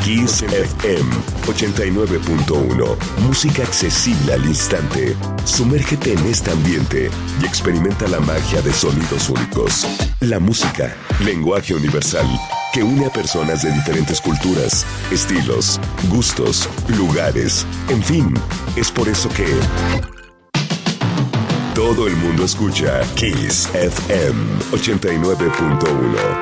Kiss FM 89.1. Música accesible al instante. Sumérgete en este ambiente y experimenta la magia de sonidos únicos. La música, lenguaje universal, que une a personas de diferentes culturas, estilos, gustos, lugares, en fin, es por eso que todo el mundo escucha Kiss FM 89.1.